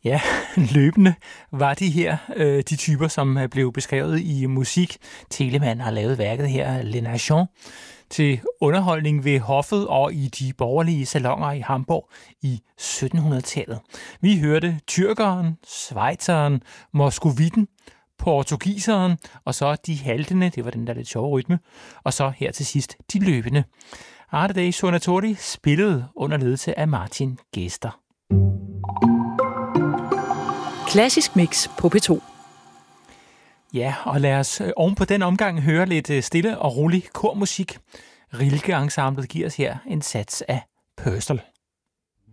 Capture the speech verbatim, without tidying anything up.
Ja, løbende var de her, øh, de typer, som blev beskrevet i musik. Telemann har lavet værket her, Le Nation, til underholdning ved hoffet og i de borgerlige salonger i Hamburg i syttenhundredetallet. Vi hørte tyrkeren, schweizeren, moskovitten, portugiseren, og så de haltende, det var den der lidt sjove rytme, og så her til sidst de løbende. Arte dei Suonatori spillede under ledelse af Martin Gæster. Klassisk Mix på P to. Ja, og lad os oven på den omgang høre lidt stille og rolig kormusik. Rilke Ensemblet giver os her en sats af Purcell.